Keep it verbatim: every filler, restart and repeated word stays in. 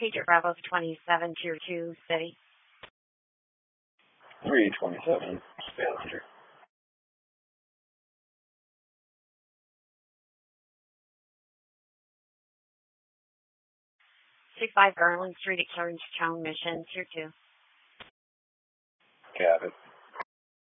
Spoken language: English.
Pager Bravo twenty-seven, Tier two, City. three twenty-seven, Passenger. two five Garland Street at Clarence Town Mission, Tier two. Cabot.